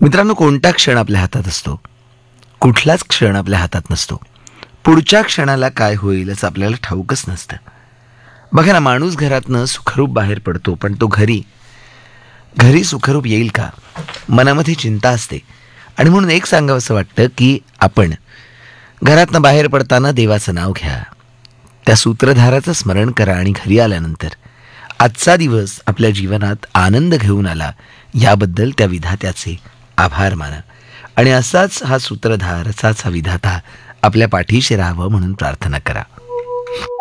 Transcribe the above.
मित्रांनो, कोणता क्षण आपल्या हातात असतो? कुठलाच क्षण आपल्या हातात नसतो. पुढच्या क्षणाला काय होईल असं आपल्याला ठाऊकच नसतं. बघा ना, माणूस घरातनं सुखरूप बाहेर पडतो, पण तो घरी घरी सुखरूप येईल का? मनामध्ये चिंता असते. आणि म्हणून एक सांगावंसं वाटतं की आपण घरातनं बाहेर पडताना देवाचं नाव घ्या, त्या सूत्रधाराचं स्मरण करा आणि घरी आल्यानंतर आजचा दिवस आपल्या जीवनात आनंद घेऊन आला याबद्दल त्या विधात्याचे आभार माना. आणि असाच हा सूत्रधार, असाच हा विधाता आपल्या पाठीशी राहावं म्हणून प्रार्थना करा.